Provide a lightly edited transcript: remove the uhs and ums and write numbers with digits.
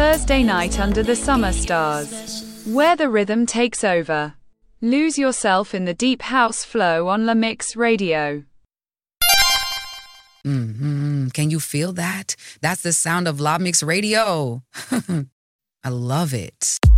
Thursday night under the summer stars, where the rhythm takes over. Lose yourself in the deep house flow on La Mix Radio. Can you feel that? That's the sound of La Mix Radio. I love it.